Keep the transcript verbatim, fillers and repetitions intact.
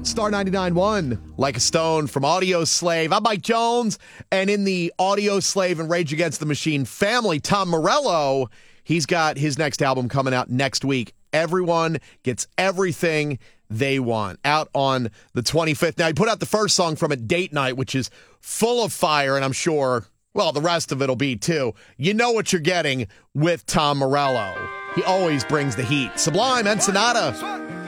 Star ninety-nine point one, Like a Stone from Audio Slave. I'm Mike Jones, and in the Audio Slave and Rage Against the Machine family, Tom Morello, he's got his next album coming out next week. Everyone gets everything they want, out on the twenty-fifth. Now, he put out the first song from it, Date Night, which is full of fire, and I'm sure, well, the rest of it will be too. You know what you're getting with Tom Morello. He always brings the heat. Sublime and Sonata.